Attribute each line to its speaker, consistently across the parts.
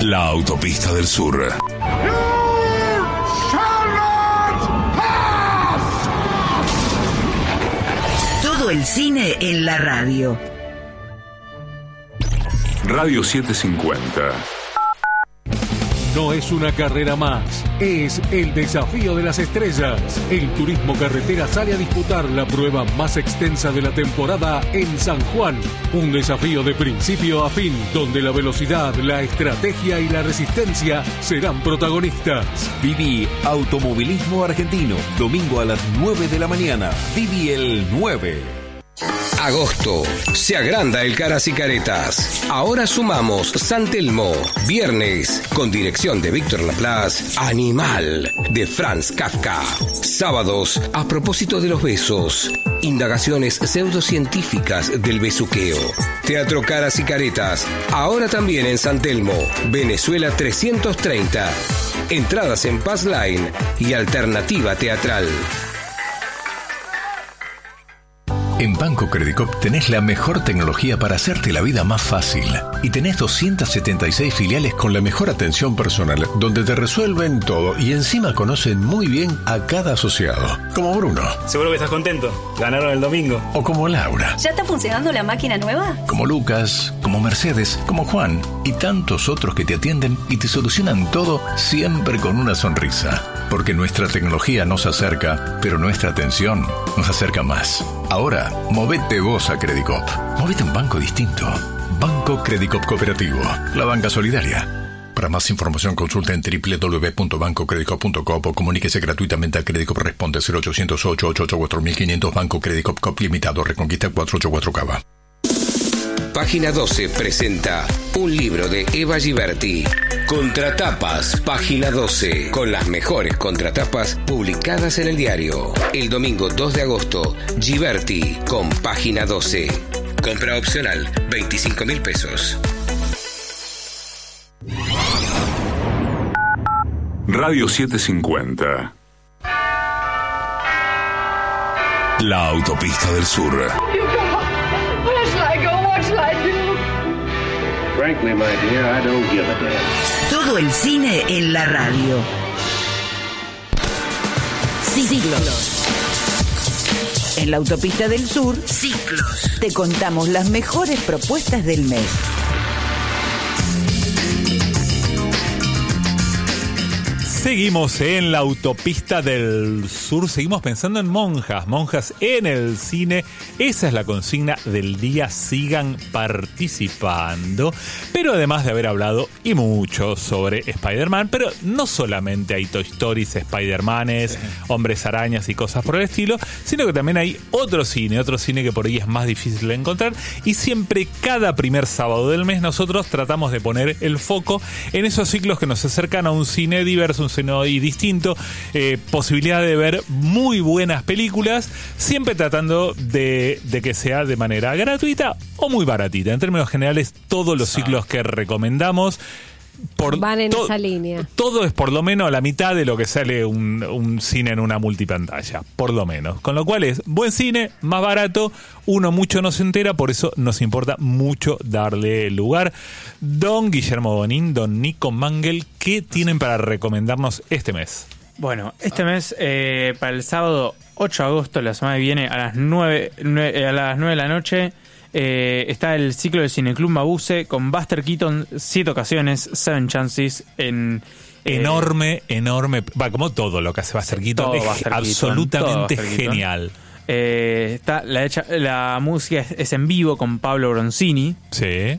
Speaker 1: La autopista del sur.
Speaker 2: Todo el cine en la radio.
Speaker 1: Radio 750.
Speaker 3: No es una carrera más, es el desafío de las estrellas. El turismo carretera sale a disputar la prueba más extensa de la temporada en San Juan. Un desafío de principio a fin, donde la velocidad, la estrategia y la resistencia serán protagonistas.
Speaker 4: Viví Automovilismo Argentino, domingo a las 9 de la mañana. Viví el 9.
Speaker 5: Agosto. Se agranda el Caras y Caretas. Ahora sumamos San Telmo. Viernes, con dirección de Víctor Laplace, Animal, de Franz Kafka. Sábados, a propósito de los besos. Indagaciones pseudocientíficas del besuqueo. Teatro Caras y Caretas. Ahora también en San Telmo, Venezuela 330. Entradas en Pass Line y Alternativa Teatral.
Speaker 6: En Banco Credicop tenés la mejor tecnología para hacerte la vida más fácil. Y tenés 276 filiales con la mejor atención personal, donde te resuelven todo y encima conocen muy bien a cada asociado. Como Bruno.
Speaker 7: Seguro que estás contento. Ganaron el domingo.
Speaker 6: O como Laura.
Speaker 8: ¿Ya está funcionando la máquina nueva?
Speaker 6: Como Lucas, como Mercedes, como Juan y tantos otros que te atienden y te solucionan todo siempre con una sonrisa. Porque nuestra tecnología nos acerca, pero nuestra atención nos acerca más. Ahora, movete vos a Credicop. Movete a un banco distinto. Banco Credicop Cooperativo. La banca solidaria. Para más información consulta en www.bancocredicop.com o comuníquese gratuitamente a Credicop. Responde 0800-888-4500. Banco Credicop Cop Limitado. Reconquista 484 Cava.
Speaker 5: Página 12 presenta un libro de Eva Giberti. Contratapas, página 12, con las mejores contratapas publicadas en el diario. El domingo 2 de agosto, Giberti con página 12. Compra opcional, 25.000 pesos.
Speaker 1: Radio 750. La autopista del sur.
Speaker 9: Frankly, my dear, I don't give a damn.
Speaker 2: Todo el cine en la radio. Ciclos. En la autopista del sur, Ciclos. Te contamos las mejores propuestas del mes.
Speaker 10: Seguimos en la autopista del sur, seguimos pensando en monjas en el cine. Esa es la consigna del día, sigan participando. Pero además de haber hablado y mucho sobre Spider-Man, pero no solamente hay Toy Stories, Spider-Manes, Hombres Arañas y cosas por el estilo, sino que también hay otro cine que por ahí es más difícil de encontrar. Y siempre, cada primer sábado del mes, nosotros tratamos de poner el foco en esos ciclos que nos acercan a un cine diverso, un cine y distinto, posibilidad de ver muy buenas películas, siempre tratando de que sea de manera gratuita o muy baratita. En términos generales, todos los ciclos que recomendamos
Speaker 11: van en esa línea.
Speaker 10: Todo es por lo menos la mitad de lo que sale un cine en una multipantalla, por lo menos. Con lo cual es buen cine, más barato, uno mucho no se entera, por eso nos importa mucho darle lugar. Don Guillermo Bonín, don Nico Mangel, ¿qué tienen para recomendarnos este mes?
Speaker 12: Bueno, este mes, para el sábado 8 de agosto, la semana que viene, a las 9 de la noche, está el ciclo del Cineclub Mabuse con Buster Keaton, 7 ocasiones, 7 chances en...
Speaker 10: Enorme, va, como todo lo que hace Buster Keaton, es absolutamente genial.
Speaker 12: Está la música es en vivo con Pablo Bronzini.
Speaker 10: Sí.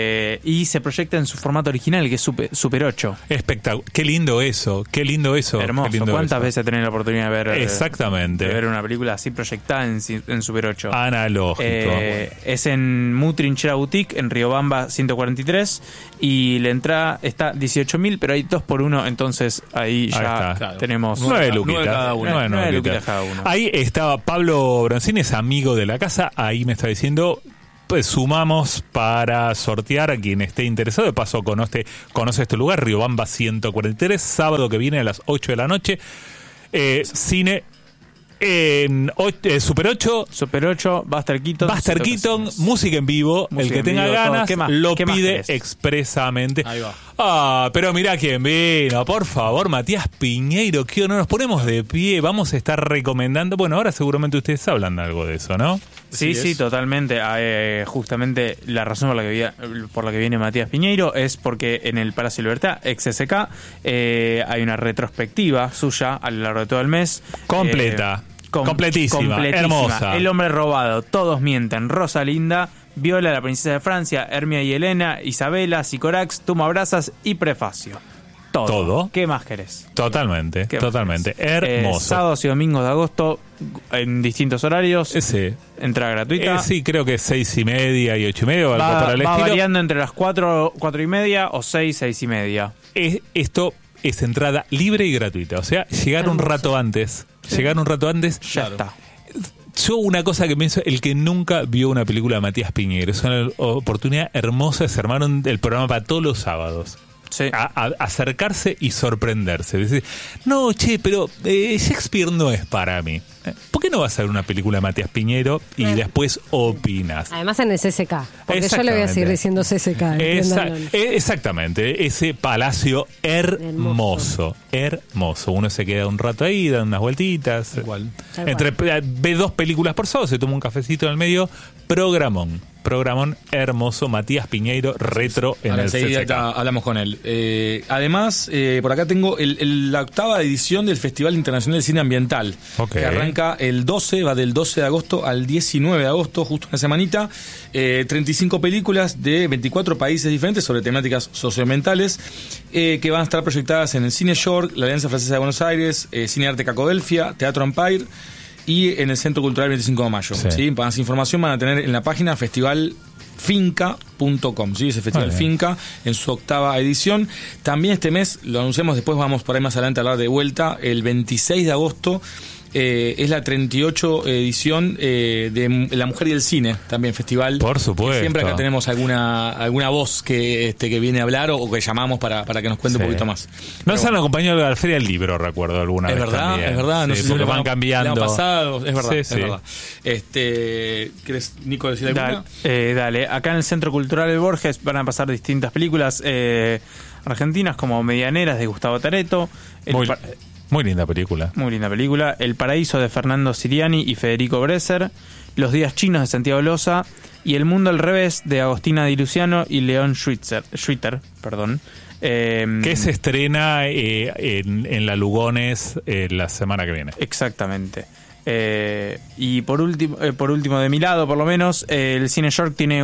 Speaker 12: Y se proyecta en su formato original, que es Super 8.
Speaker 10: Espectacular. Qué lindo eso.
Speaker 12: Hermoso. ¿Cuántas veces tenés la oportunidad de ver?
Speaker 10: Exactamente.
Speaker 12: De ver una película así proyectada en Super 8.
Speaker 10: Analógico.
Speaker 12: Es en Mu Trinchera Boutique, en Riobamba 143. Y la entrada está 18.000, pero hay 2x1, entonces ahí ya tenemos
Speaker 10: 9 luquitas
Speaker 12: cada uno.
Speaker 10: Ahí estaba Pablo Bronzini, es amigo de la casa, ahí me está diciendo, pues sumamos para sortear a quien esté interesado. De paso conoce este lugar, Riobamba 143, sábado que viene a las 8 de la noche. Cine En Super 8.
Speaker 12: Super 8, Buster Keaton. Música
Speaker 10: en vivo. El que tenga ganas lo pide
Speaker 12: más
Speaker 10: expresamente.
Speaker 12: Ahí va.
Speaker 10: Pero mirá quién vino. Por favor, Matías Piñeiro. ¿Qué honor? Nos ponemos de pie. Vamos a estar recomendando. Bueno, ahora seguramente ustedes hablan algo de eso, ¿no?
Speaker 12: Sí, totalmente. Justamente la razón por la que viene Matías Piñeiro es porque en el Palacio Libertad, ex-SK, hay una retrospectiva suya a lo largo de todo el mes.
Speaker 10: Completísima, hermosa.
Speaker 12: El hombre robado, todos mienten, Rosalinda, Viola, la princesa de Francia, Hermia y Helena, Isabela, Sicorax, Tú me abrazas y Prefacio. Todo. ¿Qué más querés?
Speaker 10: Totalmente. Hermoso.
Speaker 12: Sábados y domingos de agosto en distintos horarios.
Speaker 10: Sí.
Speaker 12: Entrada gratuita.
Speaker 10: Sí, creo que 6:30 y 8:30 o algo para el
Speaker 12: va
Speaker 10: estilo.
Speaker 12: variando entre las 4:30 o 6:30.
Speaker 10: Esto es entrada libre y gratuita. O sea, llegar un rato antes. Ya está. Yo una cosa que pienso, el que nunca vio una película de Matías Piñeiro, es una oportunidad hermosa. Se armaron el programa para todos los sábados.
Speaker 12: Sí.
Speaker 10: A acercarse y sorprenderse. Decir, no, pero Shakespeare no es para mí. ¿Por qué no vas a ver una película de Matías Piñeiro y después opinas?
Speaker 11: Además en el CCK, porque yo le voy a seguir diciendo CCK.
Speaker 10: Exactamente, ese palacio hermoso. Uno se queda un rato ahí, da unas vueltitas. Ve 2 películas por sábado, se toma un cafecito en el medio. Programón hermoso, Matías Piñeiro, retro en el CCK.
Speaker 13: Ya hablamos con él. Además, por acá tengo la 8ª edición del Festival Internacional de Cine Ambiental, que arranca el 12, va del 12 de agosto al 19 de agosto, justo una semanita. 35 películas de 24 países diferentes sobre temáticas socioambientales que van a estar proyectadas en el Cine York, la Alianza Francesa de Buenos Aires, Cine Arte Cacodelfia, Teatro Empire y en el Centro Cultural 25 de Mayo. ¿Sí? Más información van a tener en la página festivalfinca.com. ¿Sí? Ese Festival Finca en su 8ª edición. También este mes, lo anunciamos, después vamos por ahí más adelante a hablar de vuelta, el 26 de agosto. Es la 38 edición de La Mujer y el Cine, también festival.
Speaker 10: Por supuesto.
Speaker 13: Siempre acá tenemos alguna voz que viene a hablar o que llamamos para que nos cuente un poquito más.
Speaker 10: Nos han acompañado a la Feria del Libro, recuerdo alguna vez.
Speaker 13: Es verdad.
Speaker 10: No sé porque van cambiando.
Speaker 13: Pasado, es verdad. ¿Querés, Nico, decir alguna?
Speaker 12: Dale. Acá en el Centro Cultural El Borges van a pasar distintas películas argentinas como Medianeras de Gustavo Tareto.
Speaker 10: Muy linda película.
Speaker 12: El Paraíso de Fernando Siriani y Federico Bresser. Los Días Chinos de Santiago Loza. Y El Mundo al Revés de Agostina Di Luciano y León Schwitter.
Speaker 10: Que se estrena en la Lugones la semana que viene.
Speaker 12: Exactamente. Y por último, de mi lado, por lo menos, el Cine York tiene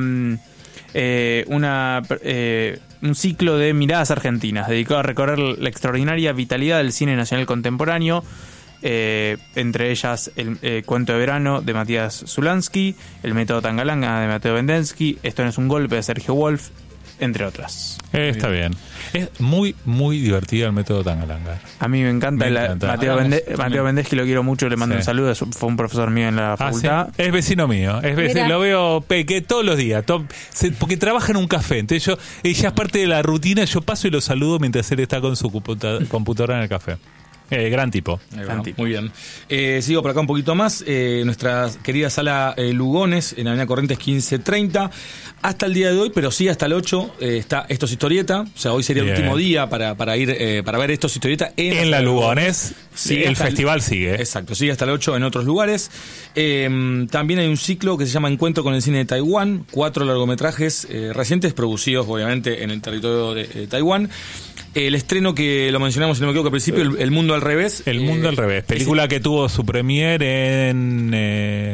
Speaker 12: un ciclo de miradas argentinas dedicado a recorrer la extraordinaria vitalidad del cine nacional contemporáneo, entre ellas el Cuento de Verano de Matías Zulansky, El Método Tangalanga de Mateo Bendensky, Esto no es un golpe de Sergio Wolf, entre otras.
Speaker 10: Está bien. Es muy, muy divertido el Método Tangalanga.
Speaker 12: A mí me encanta. Mateo Bendensky lo quiero mucho, le mando un saludo. Fue un profesor mío en la facultad.
Speaker 10: ¿Sí? Es vecino mío. Lo veo que todos los días. Porque trabaja en un café. Entonces ella es parte de la rutina. Yo paso y lo saludo mientras él está con su computadora en el café. Gran tipo.
Speaker 13: Muy bien. Sigo por acá un poquito más. Nuestra querida sala Lugones, en Avenida Corrientes 1530. Hasta el día de hoy, pero sí hasta el 8, está Estos Historieta. O sea, hoy sería el último día para ir para ver Estos Historieta en la Lugones.
Speaker 10: Sí, el festival sigue.
Speaker 13: Exacto, sigue hasta el 8 en otros lugares. También hay un ciclo que se llama Encuentro con el Cine de Taiwán. 4 largometrajes recientes, producidos obviamente en el territorio de Taiwán. El estreno que lo mencionamos, si no me equivoco al principio, El Mundo al Revés.
Speaker 10: El Mundo al Revés, película que tuvo su premier en...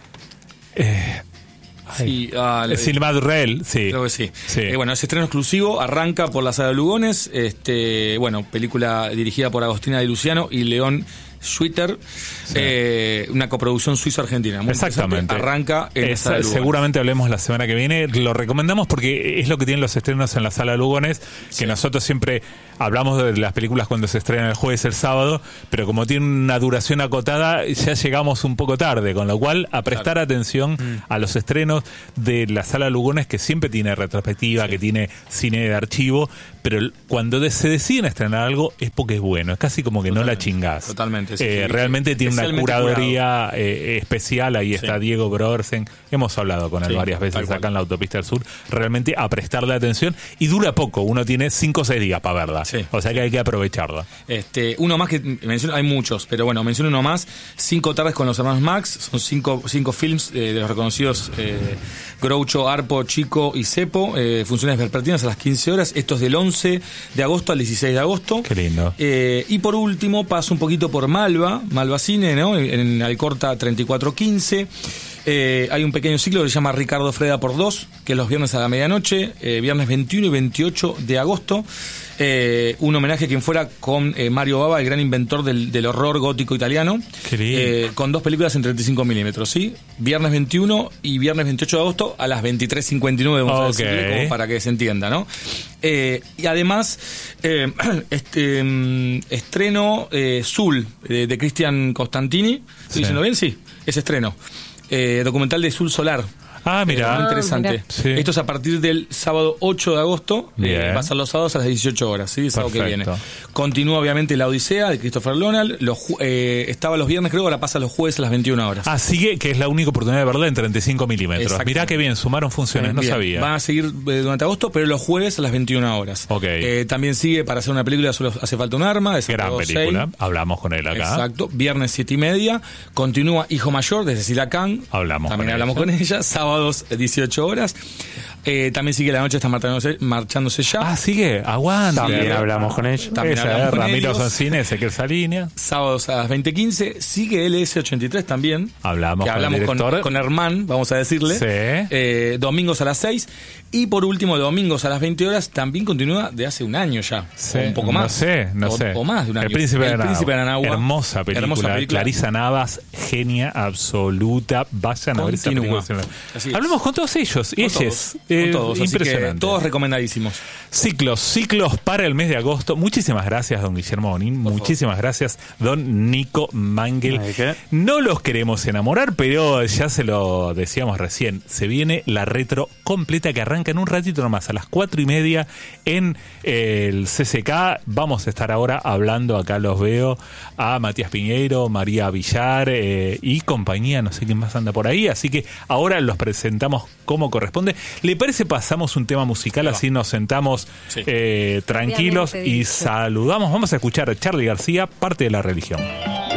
Speaker 10: Cinema Durrell, sí.
Speaker 13: Creo que sí. Bueno, ese estreno exclusivo arranca por la sala Lugones. Película dirigida por Agostina Di Luciano y León Schwitter. Una coproducción suizo-argentina.
Speaker 10: Exactamente.
Speaker 13: Arranca en la sala Lugones.
Speaker 10: Seguramente hablemos la semana que viene. Lo recomendamos porque es lo que tienen los estrenos en la sala Lugones, que nosotros siempre hablamos de las películas cuando se estrenan el jueves, el sábado, pero como tiene una duración acotada, ya llegamos un poco tarde, con lo cual a prestar atención a los estrenos de la sala Lugones, que siempre tiene retrospectiva, que tiene cine de archivo, pero cuando se deciden estrenar algo es porque es bueno, es casi como que totalmente, no la chingás.
Speaker 13: Totalmente. Sí,
Speaker 10: realmente tiene una curaduría especial, ahí está Diego Brodersen, hemos hablado con él varias veces acá en la Autopista del Sur, realmente a prestarle atención, y dura poco, uno tiene 5 o 6 días para verla, o sea que hay que aprovecharla. Uno
Speaker 13: más que menciono, hay muchos, pero bueno, menciono uno más, 5 tardes con los hermanos Marx, son 5 films de los reconocidos Groucho, Harpo, Chico y Cepo, funciones vespertinas a las 15 horas, esto es del 11 de agosto al 16 de agosto.
Speaker 10: Qué lindo.
Speaker 13: Y por último paso un poquito por Malva Cine, ¿no? En Alcorta 3415. Hay un pequeño ciclo que se llama Ricardo Freda por 2, que es los viernes a la medianoche, viernes 21 y 28 de agosto. Un homenaje a quien fuera con Mario Bava, el gran inventor del horror gótico italiano, con 2 películas en 35 milímetros, ¿sí? Viernes 21 y viernes 28 de agosto a las 23:59, vamos a decirle, como para que se entienda, ¿no? Y además, estreno Sul, de Cristian Costantini. ¿Estoy diciendo bien? Sí, es estreno. Documental de Sul Solar.
Speaker 10: Mira.
Speaker 13: Muy interesante.
Speaker 10: Sí.
Speaker 13: Esto es a partir del sábado 8 de agosto. Va a ser los sábados a las 18 horas, ¿sí? El sábado que viene. Continúa, obviamente, La Odisea de Christopher Lonald. Estaba los viernes, creo, ahora pasa los jueves a las 21 horas.
Speaker 10: Sigue, que es la única oportunidad de verla en 35 milímetros. Mirá qué bien, sumaron funciones, no sabía.
Speaker 13: Van a seguir durante agosto, pero los jueves a las 21 horas. También sigue, para hacer una película solo hace falta un arma.
Speaker 10: Gran película, hablamos con él acá.
Speaker 13: Exacto, viernes 7:30. Continúa Hijo Mayor de Cecilia Kang.
Speaker 10: Hablamos
Speaker 13: con ella. Sábados 18 horas. También sigue La Noche está marchándose ya.
Speaker 10: Sigue, aguanta.
Speaker 12: También hablamos con ella.
Speaker 10: Ramiro Soncine, Ezequiel Salinia.
Speaker 13: Sábados a las 20:15. Sigue LS83 también.
Speaker 10: Hablamos
Speaker 13: con Herman, vamos a decirle.
Speaker 10: Sí.
Speaker 13: Domingos a las 6. Y por último, domingos a las 20 horas también continúa de hace un año ya.
Speaker 10: Sí.
Speaker 13: O un poco más.
Speaker 10: No sé.
Speaker 13: O más de un año.
Speaker 10: El Príncipe de
Speaker 13: Aragua.
Speaker 10: Hermosa película. Clarisa Navas, genia absoluta. Vayan a ver esa película. Hablemos con todos ellos.
Speaker 13: Con todos,
Speaker 10: impresionante.
Speaker 13: Todos recomendadísimos.
Speaker 10: Ciclos para el mes de agosto. Muchísimas gracias, don Guillermo Bonín. Muchísimas gracias, don Nico Mangel. No los queremos enamorar, pero ya se lo decíamos recién. Se viene la retro completa que arranca en un ratito nomás, a las 4:30 en el CCK. Vamos a estar ahora hablando, acá los veo, a Matías Piñeiro, María Villar y compañía, no sé quién más anda por ahí. Así que ahora los presentamos como corresponde. ¿Le parece pasamos un tema musical? Así nos sentamos tranquilos y saludamos. Vamos a escuchar a Charly García, Parte de la Religión.